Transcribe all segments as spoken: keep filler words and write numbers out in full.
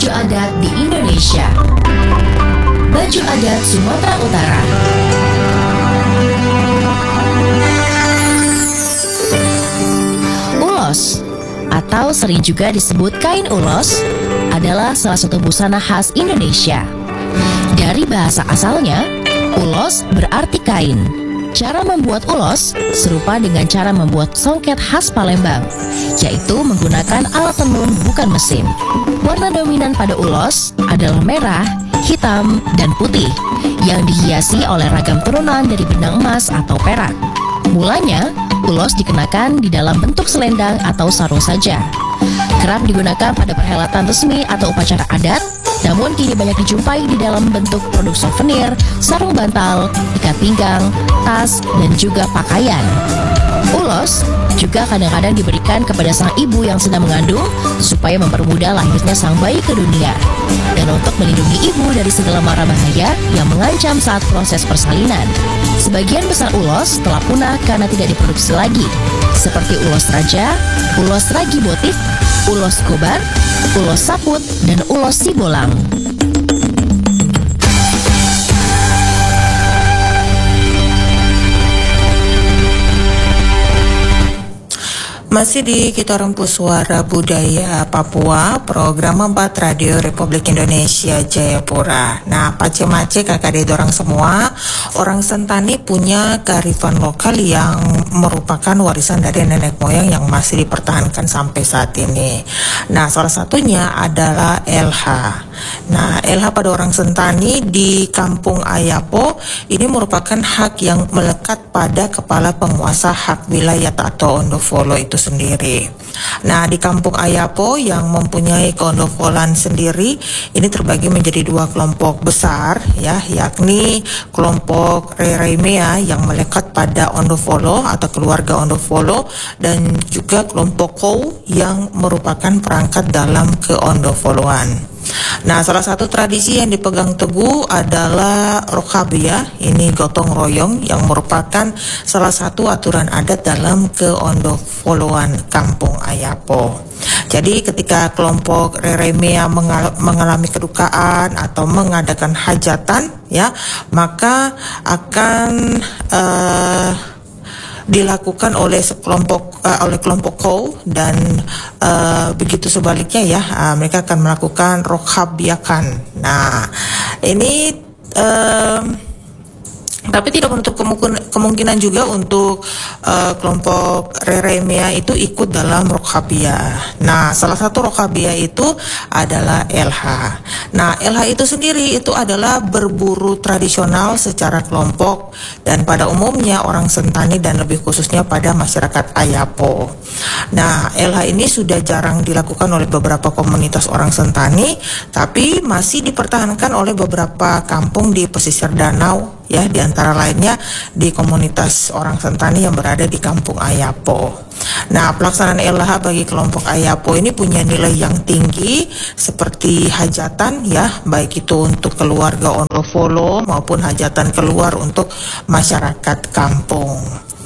baju adat di Indonesia. Baju adat Sumatera Utara. Ulos, atau sering juga disebut kain ulos, adalah salah satu busana khas Indonesia. Dari bahasa asalnya, ulos berarti kain. Cara membuat ulos serupa dengan cara membuat songket khas Palembang, yaitu menggunakan alat tenun bukan mesin. Warna dominan pada ulos adalah merah, hitam, dan putih, yang dihiasi oleh ragam turunan dari benang emas atau perak. Mulanya, ulos dikenakan di dalam bentuk selendang atau sarung saja. Kerap digunakan pada perhelatan resmi atau upacara adat, namun kini banyak dijumpai di dalam bentuk produk souvenir, sarung bantal, ikat pinggang, tas, dan juga pakaian. Ulos juga kadang-kadang diberikan kepada sang ibu yang sedang mengandung supaya mempermudah lahirnya sang bayi ke dunia, dan untuk melindungi ibu dari segala mara bahaya yang mengancam saat proses persalinan. Sebagian besar ulos telah punah karena tidak diproduksi lagi, seperti ulos raja, ulos ragi botik, ulos kobar, ulos saput, dan ulos sibolang. Masih di Kita Rempus Suara Budaya Papua, program empat Radio Republik Indonesia Jayapura. Nah, pace-mace kakak adik orang semua, orang Sentani punya kearifan lokal yang merupakan warisan dari nenek moyang yang masih dipertahankan sampai saat ini. Nah, salah satunya adalah L H. Nah, L H pada orang Sentani di Kampung Ayapo ini merupakan hak yang melekat pada kepala penguasa hak wilayah atau ondofolo itu sendiri. Nah, di Kampung Ayapo yang mempunyai keondofolan sendiri ini terbagi menjadi dua kelompok besar, ya, yakni kelompok Rereimea yang melekat pada ondofolo atau keluarga ondofolo, dan juga kelompok Kou yang merupakan perangkat dalam keondofoloan. Nah, salah satu tradisi yang dipegang teguh adalah Rokhabia, ini gotong royong yang merupakan salah satu aturan adat dalam keondofoloan Kampung Ayapo. Jadi ketika kelompok Rereimea mengal- mengalami kedukaan atau mengadakan hajatan, ya, maka akan uh, dilakukan oleh sekelompok uh, oleh kelompok Kou, dan uh, begitu sebaliknya, ya, uh, mereka akan melakukan Rokhabiakan. Nah, ini uh, tapi tidak menutup kemungkin, kemungkinan juga untuk uh, kelompok Rereimea itu ikut dalam Rokhabia. Nah, salah satu Rokhabia itu adalah L H. Nah, L H itu sendiri itu adalah berburu tradisional secara kelompok, dan pada umumnya orang Sentani dan lebih khususnya pada masyarakat Ayapo. Nah, L H ini sudah jarang dilakukan oleh beberapa komunitas orang Sentani, tapi masih dipertahankan oleh beberapa kampung di pesisir danau, ya, di antara lainnya di komunitas orang Sentani yang berada di Kampung Ayapo. Nah, pelaksanaan L H bagi kelompok Ayapo ini punya nilai yang tinggi seperti hajatan, ya, baik itu untuk keluarga ondofolo maupun hajatan keluar untuk masyarakat kampung.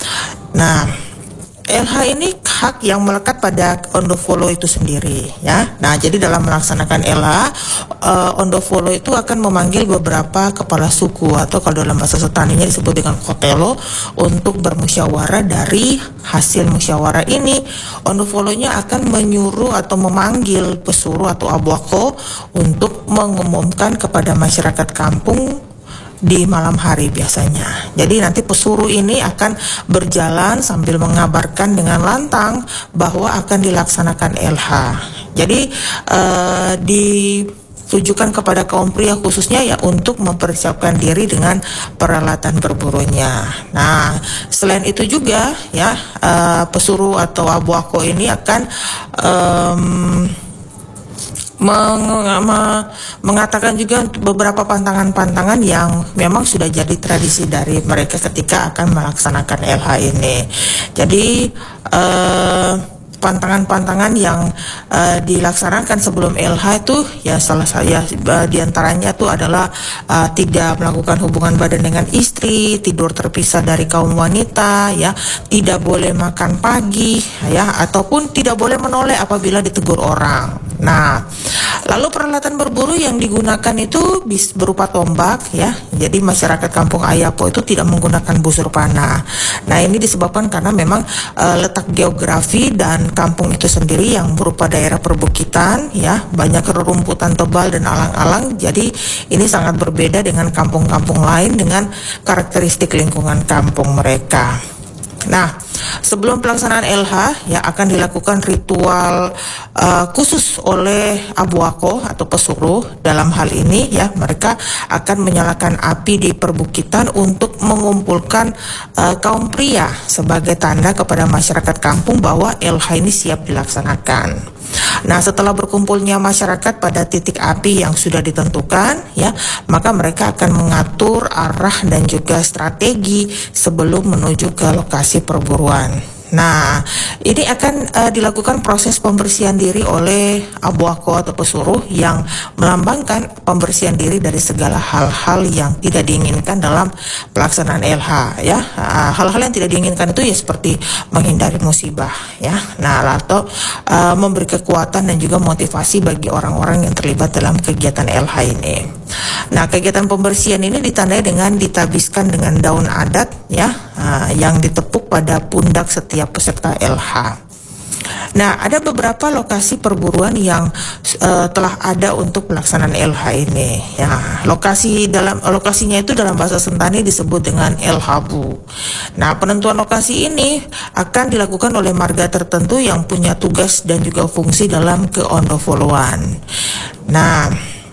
Nah, L H ini hak yang melekat pada ondofolo itu sendiri, ya. Nah, jadi dalam melaksanakan L H, uh, ondofolo itu akan memanggil beberapa kepala suku atau kalau dalam bahasa Sentaninya disebut dengan kotelo untuk bermusyawarah. Dari hasil musyawarah ini, ondofolonya akan menyuruh atau memanggil pesuru atau abwako untuk mengumumkan kepada masyarakat kampung di malam hari biasanya. Jadi nanti pesuru ini akan berjalan sambil mengabarkan dengan lantang bahwa akan dilaksanakan L H. Jadi uh, ditujukan kepada kaum pria khususnya, ya, untuk mempersiapkan diri dengan peralatan berburunya. Nah, selain itu juga, ya, uh, pesuru atau abwako ini akan um, Meng, me, mengatakan juga beberapa pantangan-pantangan yang memang sudah jadi tradisi dari mereka ketika akan melaksanakan L H ini. Jadi eh, pantangan-pantangan yang uh, dilaksanakan sebelum L H itu, ya, salah saya uh, diantaranya itu adalah uh, tidak melakukan hubungan badan dengan istri, tidur terpisah dari kaum wanita, ya, tidak boleh makan pagi, ya, ataupun tidak boleh menoleh apabila ditegur orang. Nah, Lalu peralatan berburu yang digunakan itu bis berupa tombak ya. Jadi masyarakat Kampung Ayapo itu tidak menggunakan busur panah. Nah, ini disebabkan karena memang uh, letak geografi dan kampung itu sendiri yang berupa daerah perbukitan ya, banyak rerumputan tebal dan alang-alang. Jadi ini sangat berbeda dengan kampung-kampung lain dengan karakteristik lingkungan kampung mereka. Nah, sebelum pelaksanaan L H ya akan dilakukan ritual uh, khusus oleh Abuako atau pesuruh. Dalam hal ini ya mereka akan menyalakan api di perbukitan untuk mengumpulkan uh, kaum pria sebagai tanda kepada masyarakat kampung bahwa L H ini siap dilaksanakan. Nah, setelah berkumpulnya masyarakat pada titik api yang sudah ditentukan ya, maka mereka akan mengatur arah dan juga strategi sebelum menuju ke lokasi perburuan. Nah, ini akan uh, dilakukan proses pembersihan diri oleh Abuako atau pesuruh yang melambangkan pembersihan diri dari segala hal-hal yang tidak diinginkan dalam pelaksanaan L H ya. Uh, hal-hal yang tidak diinginkan itu ya seperti menghindari musibah ya. Nah, atau uh, memberi kekuatan dan juga motivasi bagi orang-orang yang terlibat dalam kegiatan L H ini. Nah, kegiatan pembersihan ini ditandai dengan ditabiskan dengan daun adat ya, uh, yang ditepuk pada pundak setiap peserta L H. Nah, ada beberapa lokasi perburuan yang uh, telah ada untuk pelaksanaan L H ini. Ya, lokasi dalam lokasinya itu dalam bahasa Sentani disebut dengan El Habu. Nah, penentuan lokasi ini akan dilakukan oleh marga tertentu yang punya tugas dan juga fungsi dalam keondofoloan. Nah,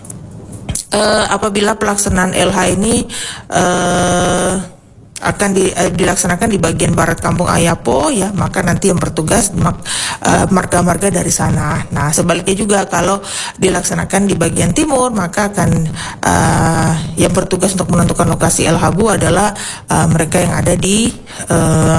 uh, apabila pelaksanaan L H ini uh, akan di, eh, dilaksanakan di bagian barat Kampung Ayapo ya, maka nanti yang bertugas mak, uh, marga-marga dari sana. Nah, sebaliknya juga kalau dilaksanakan di bagian timur, maka akan uh, yang bertugas untuk menentukan lokasi El Habu adalah uh, mereka yang ada di uh,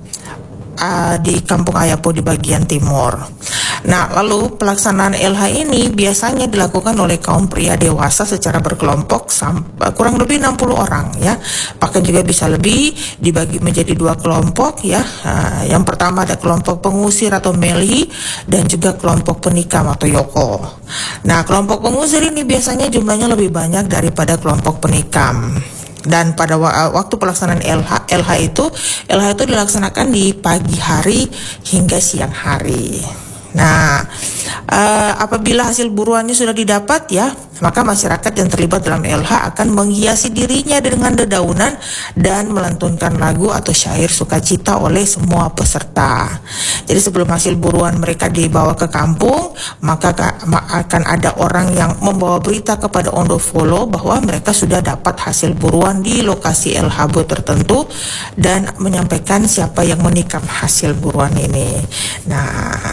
uh, di Kampung Ayapo di bagian timur. Nah, lalu pelaksanaan L H ini biasanya dilakukan oleh kaum pria dewasa secara berkelompok sampai kurang lebih enam puluh orang ya. Bahkan juga bisa lebih, dibagi menjadi dua kelompok ya. Nah, yang pertama ada kelompok pengusir atau meli dan juga kelompok penikam atau yoko. Nah, kelompok pengusir ini biasanya jumlahnya lebih banyak daripada kelompok penikam. Dan pada waktu pelaksanaan L H, L H itu L H itu dilaksanakan di pagi hari hingga siang hari. Nah, uh, apabila hasil buruannya sudah didapat ya, maka masyarakat yang terlibat dalam L H akan menghiasi dirinya dengan dedaunan dan melantunkan lagu atau syair sukacita oleh semua peserta. Jadi sebelum hasil buruan mereka dibawa ke kampung, maka akan ada orang yang membawa berita kepada Ondofolo bahwa mereka sudah dapat hasil buruan di lokasi L H B tertentu dan menyampaikan siapa yang menikam hasil buruan ini. Nah,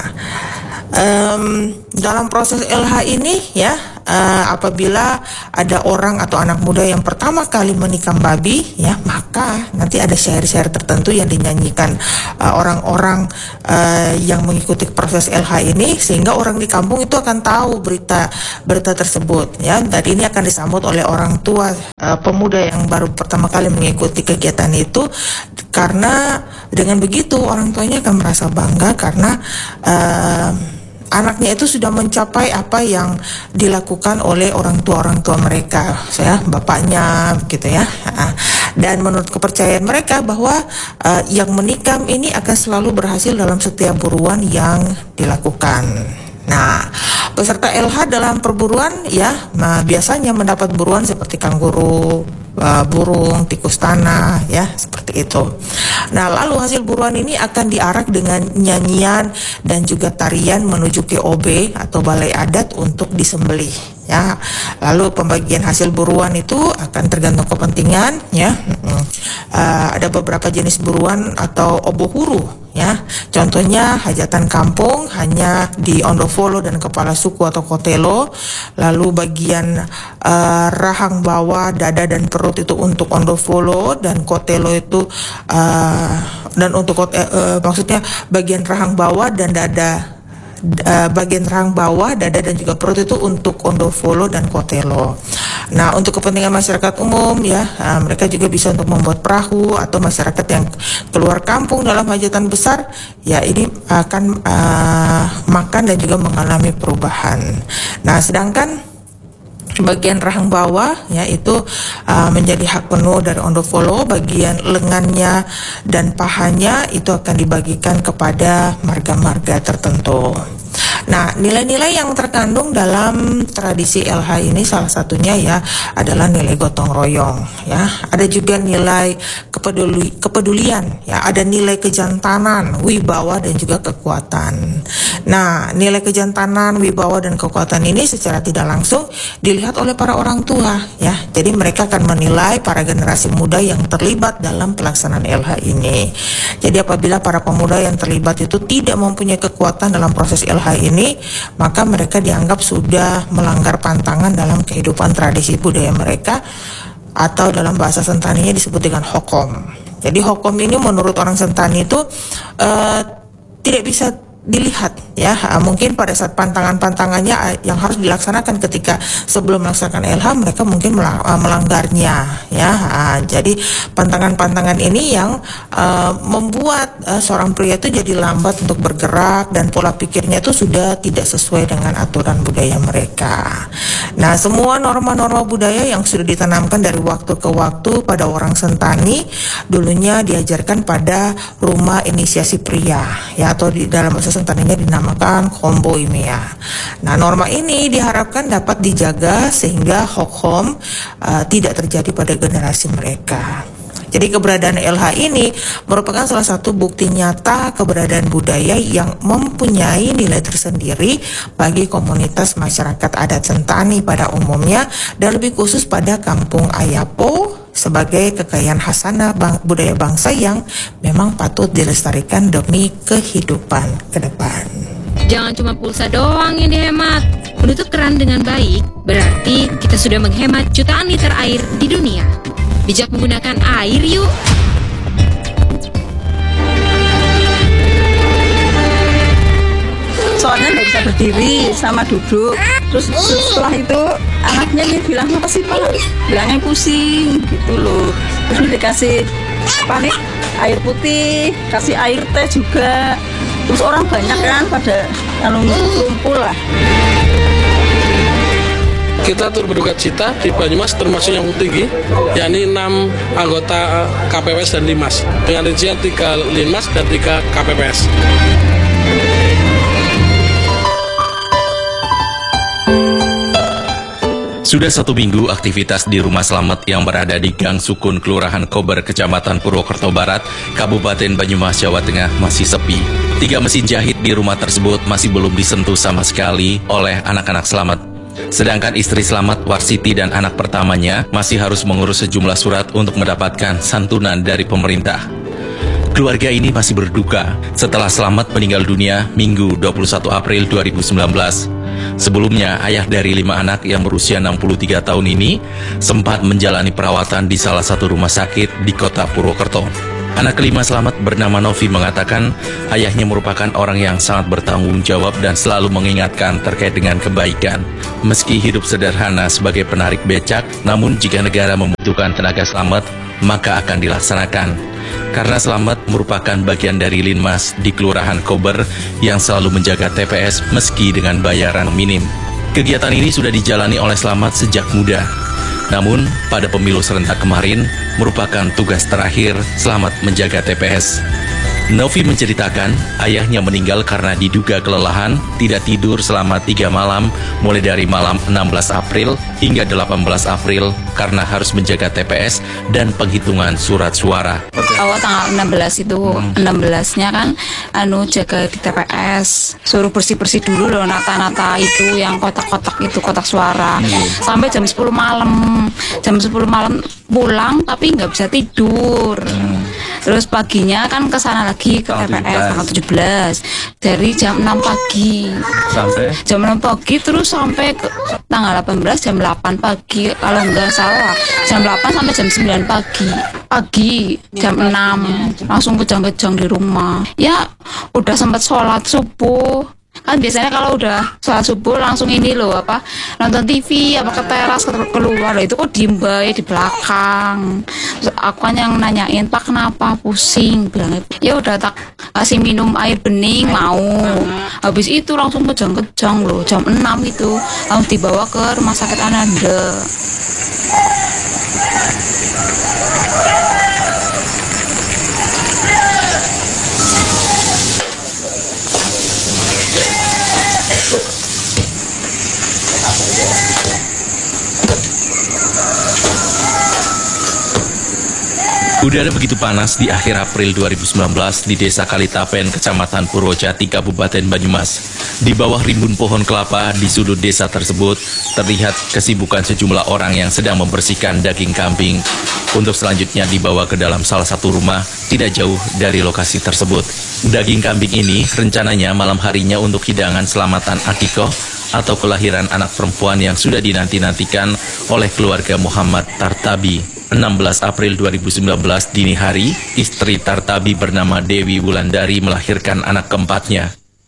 Um, dalam proses L H ini ya, uh, apabila ada orang atau anak muda yang pertama kali menikam babi ya, maka nanti ada syair-syair tertentu yang dinyanyikan uh, orang-orang uh, yang mengikuti proses L H ini, sehingga orang di kampung itu akan tahu berita berita tersebut ya. Dan ini akan disambut oleh orang tua uh, pemuda yang baru pertama kali mengikuti kegiatan itu, karena dengan begitu orang tuanya akan merasa bangga karena uh, anaknya itu sudah mencapai apa yang dilakukan oleh orang tua orang tua mereka, saya bapaknya, gitu ya. Dan menurut kepercayaan mereka bahwa uh, yang menikam ini akan selalu berhasil dalam setiap buruan yang dilakukan. Nah, peserta L H dalam perburuan ya, nah, biasanya mendapat buruan seperti kanguru, uh, burung, tikus tanah ya, seperti itu. Nah, lalu hasil buruan ini akan diarak dengan nyanyian dan juga tarian menuju ke O B atau balai adat untuk disembelih ya. Lalu pembagian hasil buruan itu akan tergantung kepentingan ya. Uh, ada beberapa jenis buruan atau obohuru ya. Contohnya hajatan kampung hanya di Ondofolo dan kepala suku atau kotelo. Lalu bagian uh, rahang bawah, dada dan perut itu untuk Ondofolo, dan kotelo itu uh, dan untuk uh, uh, maksudnya bagian rahang bawah dan dada uh, bagian rahang bawah, dada dan juga perut itu untuk ondofolo dan kotelo. Nah, untuk kepentingan masyarakat umum ya, uh, mereka juga bisa untuk membuat perahu, atau masyarakat yang keluar kampung dalam hajatan besar ya ini akan uh, makan dan juga mengalami perubahan. Nah, sedangkan bagian rahang bawah ya itu uh, menjadi hak penuh dari ondofolo. Bagian lengannya dan pahanya itu akan dibagikan kepada marga-marga tertentu. Nah, nilai-nilai yang terkandung dalam tradisi L H ini salah satunya ya adalah nilai gotong royong ya. Ada juga nilai kepeduli, kepedulian ya, ada nilai kejantanan, wibawa dan juga kekuatan. Nah, nilai kejantanan, wibawa dan kekuatan ini secara tidak langsung dilihat oleh para orang tua ya. Jadi mereka akan menilai para generasi muda yang terlibat dalam pelaksanaan L H ini. Jadi apabila para pemuda yang terlibat itu tidak mempunyai kekuatan dalam proses L H ini, maka mereka dianggap sudah melanggar pantangan dalam kehidupan tradisi budaya mereka, atau dalam bahasa Sentaninya disebut dengan hokom. Jadi hokom ini menurut orang Sentani itu uh, tidak bisa dilihat ya, mungkin pada saat pantangan-pantangannya yang harus dilaksanakan ketika sebelum melaksanakan L H mereka mungkin melanggarnya ya. Jadi pantangan-pantangan ini yang uh, membuat uh, seorang pria itu jadi lambat untuk bergerak dan pola pikirnya itu sudah tidak sesuai dengan aturan budaya mereka. Nah, semua norma-norma budaya yang sudah ditanamkan dari waktu ke waktu pada orang Sentani dulunya diajarkan pada rumah inisiasi pria ya, atau di dalam bahasa Sentaninya dinamakan kombo imea. Nah, norma ini diharapkan dapat dijaga sehingga hokom uh, tidak terjadi pada generasi mereka. Jadi keberadaan L H ini merupakan salah satu bukti nyata keberadaan budaya yang mempunyai nilai tersendiri bagi komunitas masyarakat adat Sentani pada umumnya, dan lebih khusus pada Kampung Ayapo sebagai kekayaan khasana bang, budaya bangsa yang memang patut dilestarikan demi kehidupan ke depan. Jangan cuma pulsa doang yang dihemat. Menutup keran dengan baik berarti kita sudah menghemat jutaan liter air di dunia. Bijak menggunakan air yuk. Soalnya nggak bisa berdiri sama duduk. Terus setelah itu anaknya dia bilang, apa sih Pak? Bilangnya pusing gitu loh. Terus dikasih apa nih? Air putih, kasih air teh juga. Terus orang banyak kan pada anu kumpul lah. Kita turut berduka cita di Banyumas termasuk yang tinggi, yakni enam anggota K P P S dan Linmas, dengan rincian tiga Linmas dan tiga K P P S. Sudah satu minggu aktivitas di Rumah Selamat yang berada di Gang Sukun, Kelurahan Kober, Kecamatan Purwokerto Barat, Kabupaten Banyumas, Jawa Tengah masih sepi. Tiga mesin jahit di rumah tersebut masih belum disentuh sama sekali oleh anak-anak Selamat. Sedangkan istri Selamat, Warsiti, dan anak pertamanya masih harus mengurus sejumlah surat untuk mendapatkan santunan dari pemerintah. Keluarga ini masih berduka setelah Selamat meninggal dunia Minggu dua puluh satu April dua ribu sembilan belas. Sebelumnya, ayah dari lima anak yang berusia enam puluh tiga tahun ini sempat menjalani perawatan di salah satu rumah sakit di kota Purwokerto. Anak kelima Selamat bernama Novi mengatakan ayahnya merupakan orang yang sangat bertanggung jawab dan selalu mengingatkan terkait dengan kebaikan. Meski hidup sederhana sebagai penarik becak, namun jika negara membutuhkan tenaga Selamat, maka akan dilaksanakan. Karena Selamat merupakan bagian dari Linmas di Kelurahan Kober yang selalu menjaga T P S meski dengan bayaran minim. Kegiatan ini sudah dijalani oleh Selamat sejak muda. Namun, pada pemilu serentak kemarin, merupakan tugas terakhir Selamat menjaga T P S. Novi menceritakan, ayahnya meninggal karena diduga kelelahan, tidak tidur selama tiga malam, mulai dari malam enam belas April hingga delapan belas April, karena harus menjaga T P S dan penghitungan surat suara. Awal tanggal enam belas itu, hmm. enam belasnya kan, anu jaga di T P S, suruh bersih-bersih dulu loh, nata-nata itu, yang kotak-kotak itu, kotak suara, hmm. sampai jam sepuluh malam, jam sepuluh malam pulang, tapi nggak bisa tidur. Hmm. Terus paginya kan kesana lagi ke T P S tanggal tujuh belas, dari jam enam pagi sampai jam enam pagi, terus sampai ke tanggal delapan belas jam delapan pagi kalau nggak salah, jam delapan sampai jam sembilan pagi pagi jam enam langsung kejang-kejang di rumah. Ya udah sempat sholat subuh, Kan biasanya kalau udah sholat subuh langsung ini loh apa nonton T V apa ke teras keluar loh, itu kok diem bae di belakang. Terus aku kan yang nanyain, Pak kenapa pusing, bilangnya ya udah tak kasih minum air bening mau. Habis itu langsung kejang-kejang loh, jam enam itu langsung dibawa ke rumah sakit Ananda. Udara begitu panas di akhir April dua ribu sembilan belas di Desa Kalitapen, Kecamatan Purwojati, Kabupaten Banyumas. Di bawah rimbun pohon kelapa di sudut desa tersebut terlihat kesibukan sejumlah orang yang sedang membersihkan daging kambing untuk selanjutnya dibawa ke dalam salah satu rumah tidak jauh dari lokasi tersebut. Daging kambing ini rencananya malam harinya untuk hidangan selamatan akikoh atau kelahiran anak perempuan yang sudah dinanti-nantikan oleh keluarga Muhammad Tartabi. enam belas April dua ribu sembilan belas dini hari, istri Tartabi bernama Dewi Wulandari melahirkan anak keempatnya.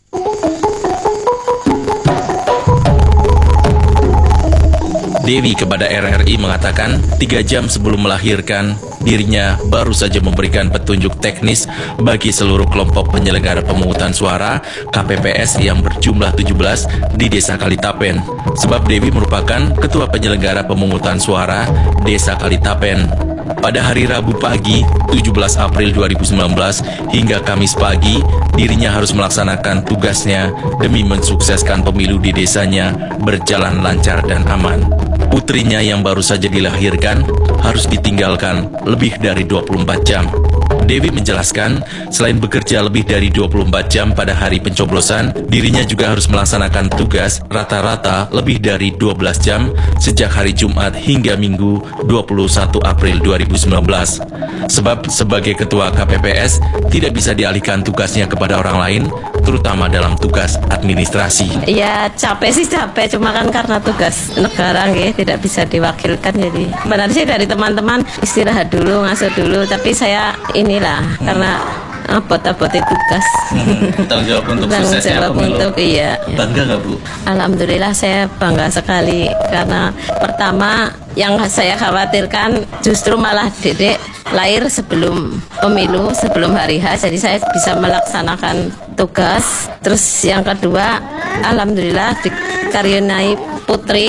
Dewi kepada R R I mengatakan tiga jam sebelum melahirkan, dirinya baru saja memberikan petunjuk teknis bagi seluruh kelompok penyelenggara pemungutan suara K P P S yang berjumlah tujuh belas di Desa Kalitapen. Sebab Dewi merupakan ketua penyelenggara pemungutan suara Desa Kalitapen. Pada hari Rabu pagi, tujuh belas April dua ribu sembilan belas hingga Kamis pagi, dirinya harus melaksanakan tugasnya demi mensukseskan pemilu di desanya berjalan lancar dan aman. Putrinya yang baru saja dilahirkan harus ditinggalkan lebih dari dua puluh empat jam. Dewi menjelaskan, selain bekerja lebih dari dua puluh empat jam pada hari pencoblosan, dirinya juga harus melaksanakan tugas rata-rata lebih dari dua belas jam sejak hari Jumat hingga Minggu dua puluh satu April dua ribu sembilan belas. Sebab sebagai ketua K P P S tidak bisa dialihkan tugasnya kepada orang lain, terutama dalam tugas administrasi. Ya capek sih capek, cuma kan karena tugas negara nggih tidak bisa diwakilkan, jadi benar sih dari teman-teman istirahat dulu, ngasuh dulu, tapi saya inilah hmm. karena abot-abotin tugas. Hmm, tanggung jawab untuk suksesnya pemilu. Untuk, iya. Bangga nggak Bu? Alhamdulillah saya bangga sekali, karena pertama yang saya khawatirkan justru malah dedek lahir sebelum pemilu, sebelum hari H, jadi saya bisa melaksanakan tugas. Terus yang kedua, alhamdulillah dikaruniai putri.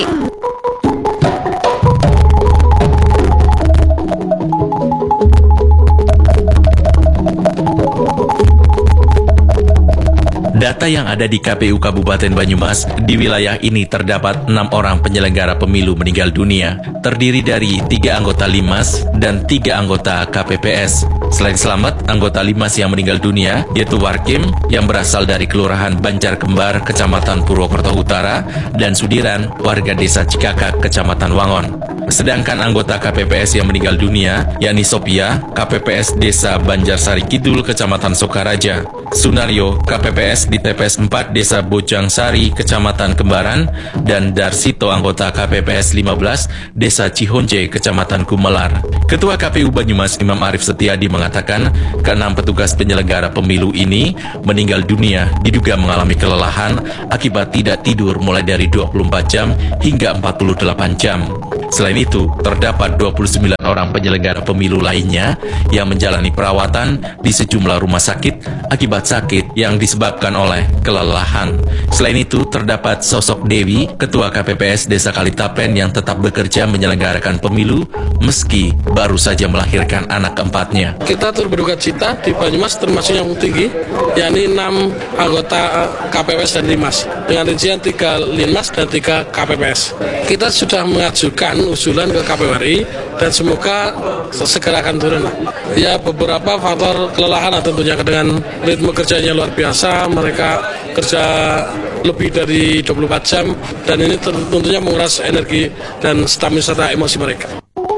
Data yang ada di K P U Kabupaten Banyumas, di wilayah ini terdapat enam orang penyelenggara pemilu meninggal dunia, terdiri dari tiga anggota Limas dan tiga anggota K P P S. Selain selamat, anggota Limas yang meninggal dunia yaitu Warkim yang berasal dari Kelurahan Banjar Kembar, Kecamatan Purwokerto Utara, dan Sudiran, warga Desa Cikakak, Kecamatan Wangon. Sedangkan anggota K P P S yang meninggal dunia, yakni Sophia, K P P S Desa Banjarsari Kidul, Kecamatan Sokaraja, Sunario, K P P S di T P S empat Desa Bojang Sari, Kecamatan Kembaran, dan Darsito, anggota K P P S lima belas Desa Cihonje, Kecamatan Kumelar. Ketua K P U Banyumas Imam Arif Setiadi mengatakan, keenam petugas penyelenggara pemilu ini meninggal dunia diduga mengalami kelelahan akibat tidak tidur mulai dari dua puluh empat jam hingga empat puluh delapan jam. Selain itu, terdapat dua puluh sembilan orang penyelenggara pemilu lainnya yang menjalani perawatan di sejumlah rumah sakit akibat sakit yang disebabkan oleh kelelahan. Selain itu, terdapat sosok Dewi, Ketua K P P S Desa Kalitapen yang tetap bekerja menyelenggarakan pemilu meski baru saja melahirkan anak keempatnya. Kita turut berduka cita di Banyumas termasuk yang tinggi, yakni enam anggota K P P S dan Limas, dengan rincian tiga Limas dan tiga K P P S. Kita sudah mengajukan usulan ke K P U R I dan semoga segera akan turun. Ya, beberapa faktor kelelahan tentunya dengan ritme kerjanya luar biasa, mereka kerja lebih dari dua puluh empat jam dan ini tentunya menguras energi dan stamina serta emosi mereka.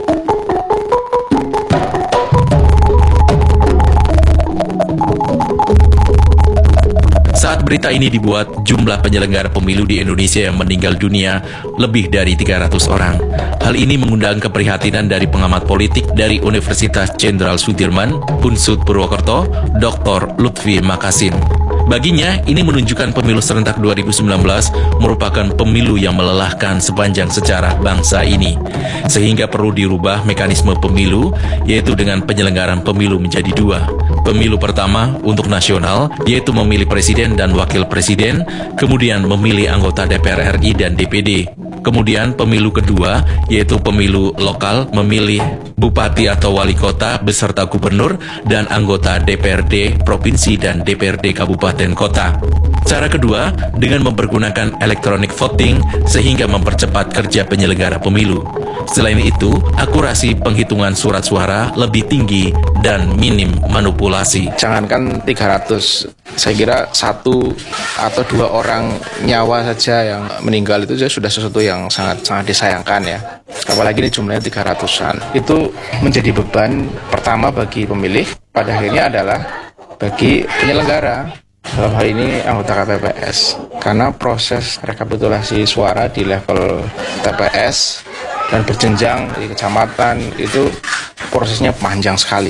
Saat berita ini dibuat, jumlah penyelenggara pemilu di Indonesia yang meninggal dunia lebih dari tiga ratus orang. Hal ini mengundang keprihatinan dari pengamat politik dari Universitas Jenderal Sudirman, Unsud Purwokerto, Doktor Lutfi Makasin. Baginya, ini menunjukkan pemilu serentak dua ribu sembilan belas merupakan pemilu yang melelahkan sepanjang sejarah bangsa ini. Sehingga perlu dirubah mekanisme pemilu, yaitu dengan penyelenggaraan pemilu menjadi dua. Pemilu pertama untuk nasional, yaitu memilih presiden dan wakil presiden, kemudian memilih anggota D P R R I dan D P D. Kemudian pemilu kedua, yaitu pemilu lokal, memilih bupati atau wali kota beserta gubernur dan anggota D P R D provinsi dan D P R D kabupaten kota. Cara kedua, dengan mempergunakan electronic voting sehingga mempercepat kerja penyelenggara pemilu. Selain itu, akurasi penghitungan surat suara lebih tinggi dan minim manipulasi. Jangankan tiga ratus, saya kira satu atau dua orang nyawa saja yang meninggal itu sudah sesuatu yang sangat sangat disayangkan ya. Apalagi ini jumlahnya tiga ratusan. Itu menjadi beban pertama bagi pemilih, pada akhirnya adalah bagi penyelenggara. Dalam hal ini anggota K P P S, karena proses rekapitulasi suara di level T P S dan berjenjang di kecamatan itu prosesnya panjang sekali.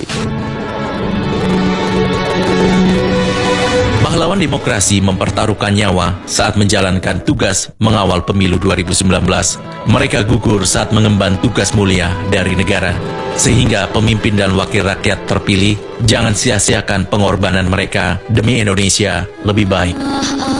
Pahlawan demokrasi mempertaruhkan nyawa saat menjalankan tugas mengawal pemilu dua ribu sembilan belas. Mereka gugur saat mengemban tugas mulia dari negara. Sehingga pemimpin dan wakil rakyat terpilih jangan sia-siakan pengorbanan mereka demi Indonesia lebih baik.